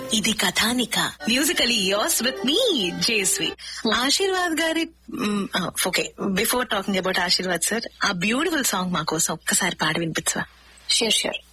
ఇది కథానిక. Musically yours with me జేస్వి. Aashirvaad గారి okay, before talking about Aashirvaad sir, ఆ బ్యూటిఫుల్ సాంగ్ మా కోసం ఒక్కసారి పాడి వినిపించవా? Sure sure.